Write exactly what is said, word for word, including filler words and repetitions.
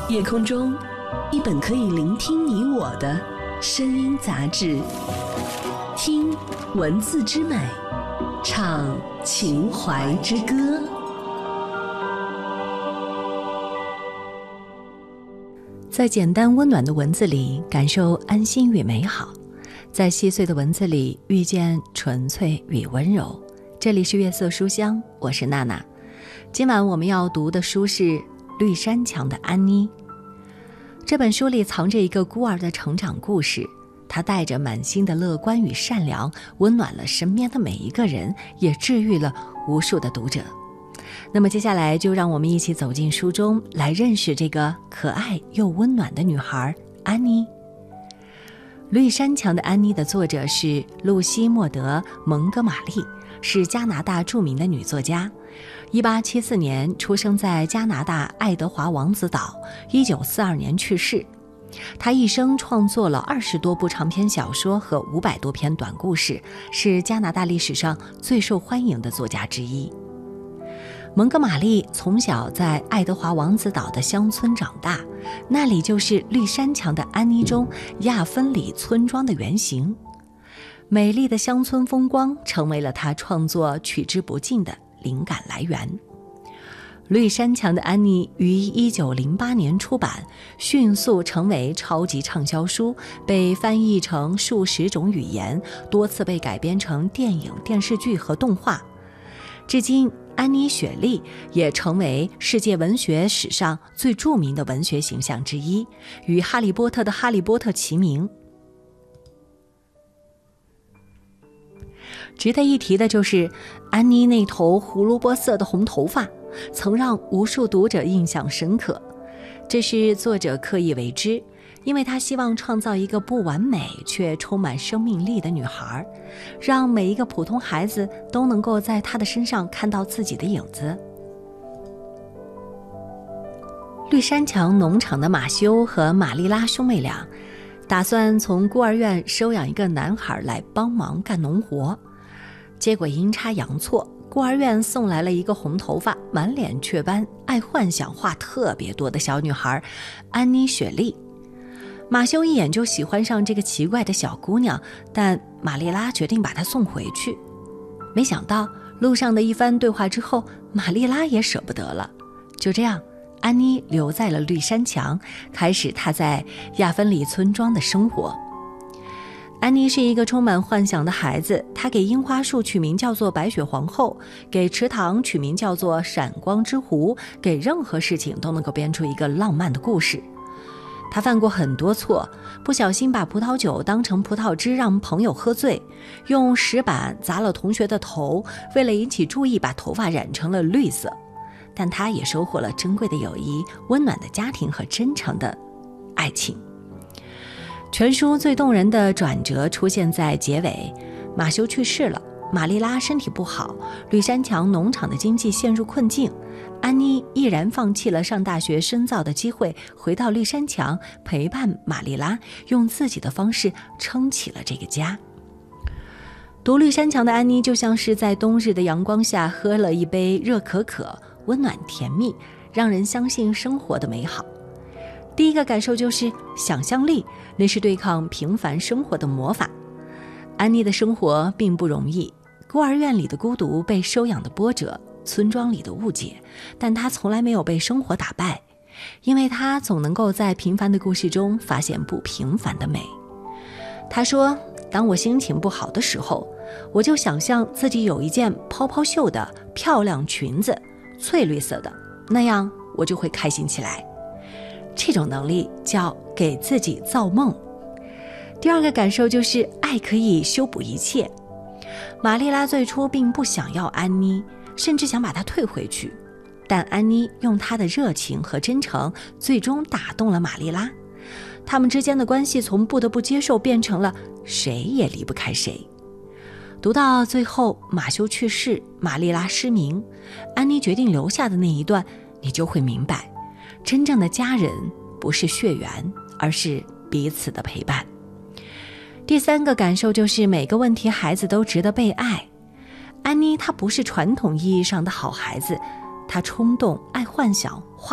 夜空中一本可以聆听你我的声音杂志，听文字之美，唱情怀之歌。在简单温暖的文字里感受安心与美好，在细碎的文字里遇见纯粹与温柔。这里是月色书香，我是娜娜。今晚我们要读的书是绿山墙的安妮。这本书里藏着一个孤儿的成长故事，她带着满心的乐观与善良，温暖了身边的每一个人，也治愈了无数的读者。那么接下来就让我们一起走进书中，来认识这个可爱又温暖的女孩安妮。绿山墙的安妮的作者是露西·莫德·蒙哥马利，是加拿大著名的女作家。一八七四年出生在加拿大爱德华王子岛，一九四二年去世。她一生创作了二十多部长篇小说和五百多篇短故事，是加拿大历史上最受欢迎的作家之一。蒙哥马利从小在爱德华王子岛的乡村长大，那里就是绿山墙的安妮中亚芬里村庄的原型。美丽的乡村风光成为了他创作取之不尽的灵感来源。绿山墙的安妮于一九零八年出版，迅速成为超级畅销书，被翻译成数十种语言，多次被改编成电影、电视剧和动画。至今，安妮·雪莉也成为世界文学史上最著名的文学形象之一，与哈利波特的哈利波特齐名。值得一提的就是安妮那头胡萝卜色的红头发曾让无数读者印象深刻，这是作者刻意为之，因为他希望创造一个不完美却充满生命力的女孩，让每一个普通孩子都能够在她的身上看到自己的影子。绿山墙农场的马修和玛丽拉兄妹俩打算从孤儿院收养一个男孩来帮忙干农活，结果阴差阳错，孤儿院送来了一个红头发、满脸雀斑、爱幻想、话特别多的小女孩安妮·雪莉。马修一眼就喜欢上这个奇怪的小姑娘，但玛丽拉决定把她送回去。没想到路上的一番对话之后，玛丽拉也舍不得了。就这样，安妮留在了绿山墙，开始她在亚芬里村庄的生活。安妮是一个充满幻想的孩子，她给樱花树取名叫做白雪皇后，给池塘取名叫做闪光之湖，给任何事情都能够编出一个浪漫的故事。她犯过很多错，不小心把葡萄酒当成葡萄汁让朋友喝醉，用石板砸了同学的头，为了引起注意把头发染成了绿色。但她也收获了珍贵的友谊、温暖的家庭和真诚的爱情。全书最动人的转折出现在结尾，马修去世了，玛丽拉身体不好，绿山墙农场的经济陷入困境，安妮毅然放弃了上大学深造的机会，回到绿山墙陪伴玛丽拉，用自己的方式撑起了这个家。读绿山墙的安妮就像是在冬日的阳光下喝了一杯热可可，温暖甜蜜，让人相信生活的美好。第一个感受就是想象力，那是对抗平凡生活的魔法。安妮的生活并不容易，孤儿院里的孤独，被收养的波折，村庄里的误解，但她从来没有被生活打败，因为她总能够在平凡的故事中发现不平凡的美。她说，当我心情不好的时候，我就想象自己有一件泡泡袖的漂亮裙子，翠绿色的，那样我就会开心起来。这种能力叫给自己造梦。第二个感受就是爱可以修补一切。玛丽拉最初并不想要安妮，甚至想把她退回去，但安妮用她的热情和真诚最终打动了玛丽拉，他们之间的关系从不得不接受变成了谁也离不开谁。读到最后，马修去世，玛丽拉失明，安妮决定留下的那一段，你就会明白，真正的家人不是血缘，而是彼此的陪伴。第三个感受就是每个问题孩子都值得被爱。安妮她不是传统意义上的好孩子，她冲动、爱幻想、话